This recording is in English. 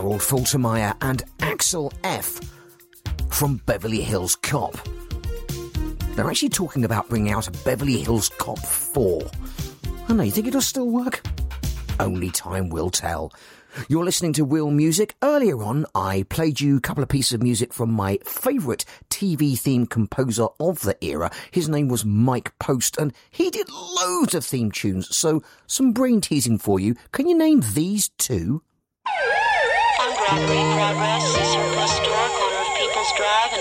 Harold Faltermeyer and Axel F from Beverly Hills Cop. They're actually talking about bringing out a Beverly Hills Cop 4. I know, you think it'll still work? Only time will tell. You're listening to Real Music. Earlier on, I played you a couple of pieces of music from my favourite TV-theme composer of the era. His name was Mike Post, and he did loads of theme tunes. So, some brain teasing for you. Can you name these two? On Broadway Progress, Cecil Plus Store, corner of People's Drive and